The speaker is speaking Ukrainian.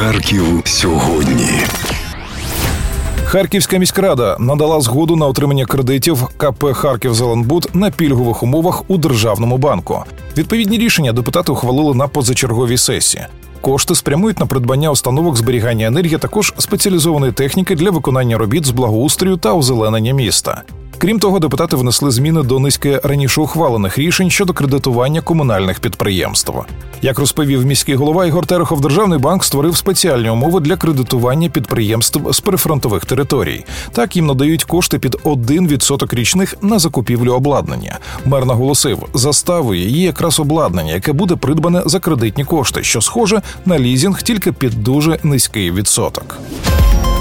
Харків сьогодні. Харківська міськрада надала згоду на отримання кредитів КП «Харківзеленбуд» на пільгових умовах у Державному банку. Відповідні рішення депутати ухвалили на позачерговій сесії. Кошти спрямують на придбання установок зберігання енергії, також спеціалізованої техніки для виконання робіт з благоустрою та озеленення міста. Крім того, депутати внесли зміни до низки раніше ухвалених рішень щодо кредитування комунальних підприємств. Як розповів міський голова Ігор Терехов, Державний банк створив спеціальні умови для кредитування підприємств з прифронтових територій. Так, їм надають кошти під 1% річних на закупівлю обладнання. Мер наголосив, заставою є якраз обладнання, яке буде придбане за кредитні кошти, що схоже на лізинг, тільки під дуже низький відсоток.